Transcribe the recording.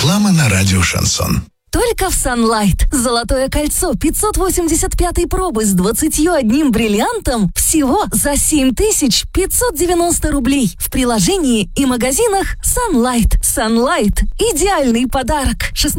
Реклама на радио «Шансон». Только в Sunlight. Золотое кольцо 585 пробы с 21 бриллиантом всего за 7590 рублей. В приложении и магазинах Sunlight. Sunlight. Идеальный подарок.